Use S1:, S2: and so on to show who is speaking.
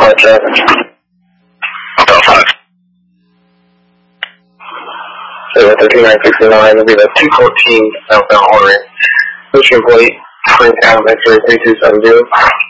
S1: 5 traffic.
S2: Hotel 5.
S1: So with the 2969, it'll be the 214 southbound ordering. Push your plate, Springtown, X-ray 3270.